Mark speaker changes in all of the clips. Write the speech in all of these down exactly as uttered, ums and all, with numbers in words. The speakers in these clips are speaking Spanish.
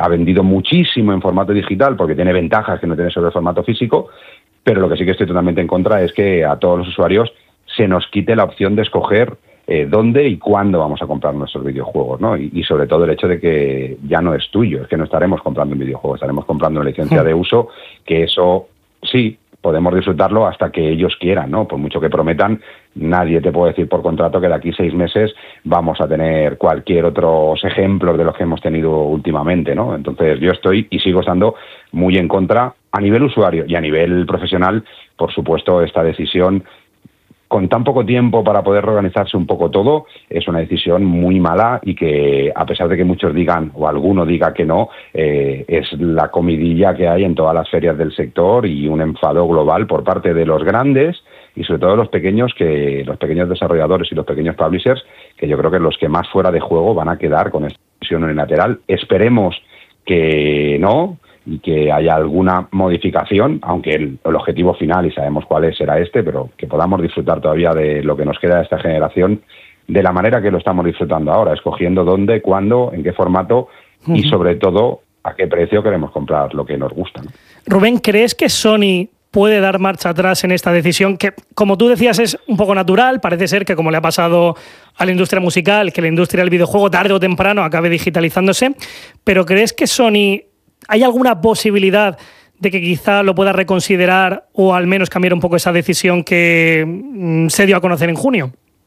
Speaker 1: ha vendido muchísimo en formato digital porque tiene ventajas que no tiene sobre el formato físico, pero lo que sí que estoy totalmente en contra es que a todos los usuarios se nos quite la opción de escoger eh, dónde y cuándo vamos a comprar nuestros videojuegos, ¿no? Y, y sobre todo el hecho de que ya no es tuyo, es que no estaremos comprando un videojuego, estaremos comprando una licencia de uso, que eso sí, podemos disfrutarlo hasta que ellos quieran, ¿no? Por mucho que prometan, nadie te puede decir por contrato que de aquí seis meses vamos a tener cualquier otros ejemplos de los que hemos tenido últimamente, ¿no? Entonces yo estoy y sigo estando muy en contra a nivel usuario y a nivel profesional, por supuesto, esta decisión con tan poco tiempo para poder reorganizarse un poco todo, es una decisión muy mala y que, a pesar de que muchos digan, o alguno diga que no, eh, es la comidilla que hay en todas las ferias del sector y un enfado global por parte de los grandes y sobre todo los pequeños, que los pequeños desarrolladores y los pequeños publishers, que yo creo que los que más fuera de juego van a quedar con esta decisión unilateral. Esperemos que no, y que haya alguna modificación, aunque el, el objetivo final, y sabemos cuál es, será este, pero que podamos disfrutar todavía de lo que nos queda de esta generación de la manera que lo estamos disfrutando ahora, escogiendo dónde, cuándo, en qué formato uh-huh. y sobre todo a qué precio queremos comprar lo que nos gusta, ¿no?
Speaker 2: Rubén, ¿crees que Sony puede dar marcha atrás en esta decisión que, como tú decías, es un poco natural? Parece ser que, como le ha pasado a la industria musical, que la industria del videojuego tarde o temprano acabe digitalizándose, pero ¿crees que Sony... ¿Hay alguna posibilidad de que quizá lo pueda reconsiderar o al menos cambiar un poco esa decisión que mmm, se dio a conocer en junio?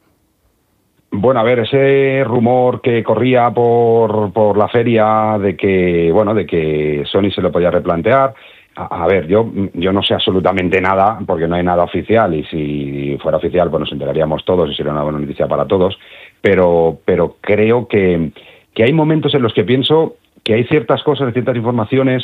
Speaker 1: Bueno, a ver, ese rumor que corría por, por la feria de que, bueno, de que Sony se lo podía replantear, a, a ver, yo, yo no sé absolutamente nada porque no hay nada oficial y si fuera oficial pues nos enteraríamos todos y sería una buena noticia para todos, pero, pero creo que, que hay momentos en los que pienso que hay ciertas cosas, ciertas informaciones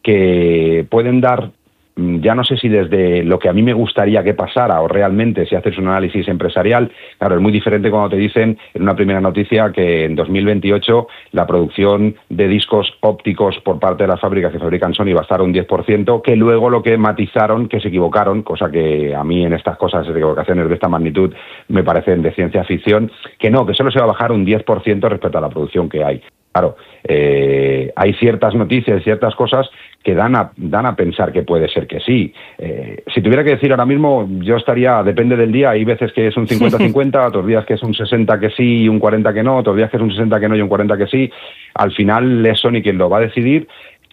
Speaker 1: que pueden dar, ya no sé si desde lo que a mí me gustaría que pasara o realmente si haces un análisis empresarial, claro, es muy diferente cuando te dicen en una primera noticia que en dos mil veintiocho la producción de discos ópticos por parte de las fábricas que fabrican Sony va a estar un diez por ciento, que luego lo que matizaron, que se equivocaron, cosa que a mí en estas cosas, equivocaciones de esta magnitud, me parecen de ciencia ficción, que no, que solo se va a bajar un diez por ciento respecto a la producción que hay. Claro, eh, hay ciertas noticias, ciertas cosas que dan a, dan a pensar que puede ser que sí. Eh, si tuviera que decir ahora mismo, yo estaría, depende del día, hay veces que es un cincuenta cincuenta, otros días que es un sesenta que sí y un cuarenta que no, otros días que es un sesenta que no y un cuarenta que sí. Al final es Sony quien lo va a decidir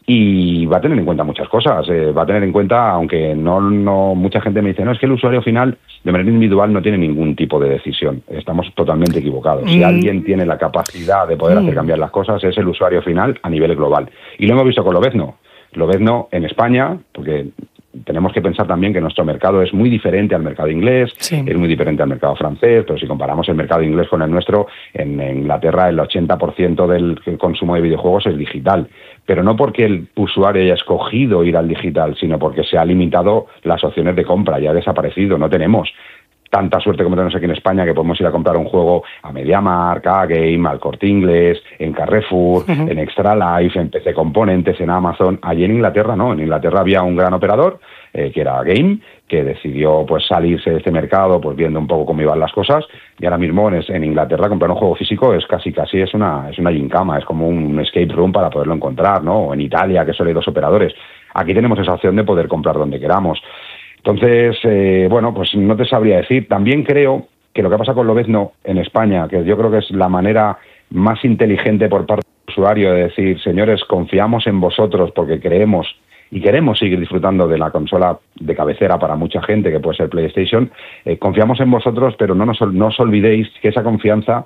Speaker 1: y va a tener en cuenta muchas cosas. Eh, va a tener en cuenta, aunque no, no mucha gente me dice, no, es que el usuario final de manera individual no tiene ningún tipo de decisión. Estamos totalmente equivocados. Si mm. alguien tiene la capacidad de poder mm. hacer cambiar las cosas, es el usuario final a nivel global. Y lo hemos visto con Lobezno. Lobezno en España, porque tenemos que pensar también que nuestro mercado es muy diferente al mercado inglés, sí. es muy diferente al mercado francés, pero si comparamos el mercado inglés con el nuestro, en Inglaterra el ochenta por ciento del consumo de videojuegos es digital. Pero no porque el usuario haya escogido ir al digital, sino porque se ha limitado las opciones de compra, ya ha desaparecido, no tenemos tanta suerte como tenemos aquí en España, que podemos ir a comprar un juego a MediaMarkt, a Game, al Corte Inglés, en Carrefour, uh-huh. en Extra Life, en P C Componentes, en Amazon. Allí en Inglaterra no, en Inglaterra había un gran operador, eh, que era Game, que decidió pues salirse de este mercado, pues viendo un poco cómo iban las cosas, y ahora mismo en, en Inglaterra comprar un juego físico es casi casi es una es una gincama, es como un escape room para poderlo encontrar, ¿no? O en Italia, que solo hay dos operadores. Aquí tenemos esa opción de poder comprar donde queramos. Entonces, eh, bueno, pues no te sabría decir. También creo que lo que pasa con Lobezno en España, que yo creo que es la manera más inteligente por parte del usuario de decir, señores, confiamos en vosotros porque creemos y queremos seguir disfrutando de la consola de cabecera para mucha gente, que puede ser PlayStation, eh, confiamos en vosotros, pero no, nos, no os olvidéis que esa confianza,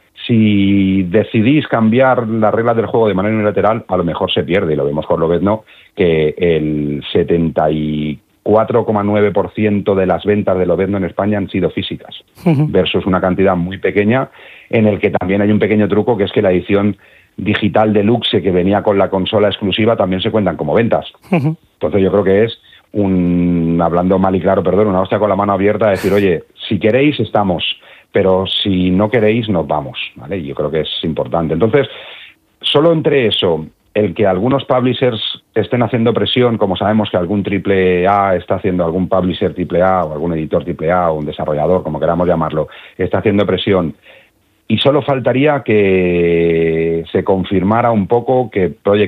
Speaker 1: si decidís cambiar las reglas del juego de manera unilateral, a lo mejor se pierde, y lo vemos con Lobezno, que el setenta y cuatro coma nueve por ciento de las ventas de Lobezno en España han sido físicas, uh-huh. versus una cantidad muy pequeña, en el que también hay un pequeño truco, que es que la edición digital deluxe que venía con la consola exclusiva también se cuentan como ventas. Uh-huh. Entonces yo creo que es un, hablando mal y claro, perdón, una hostia con la mano abierta a decir, oye, si queréis estamos, pero si no queréis nos vamos, ¿vale? Yo creo que es importante. Entonces, solo entre eso, el que algunos publishers estén haciendo presión, como sabemos que algún triple A está haciendo, algún publisher triple A o algún editor triple A o un desarrollador, como queramos llamarlo, está haciendo presión, y solo faltaría que se confirmara un poco que Project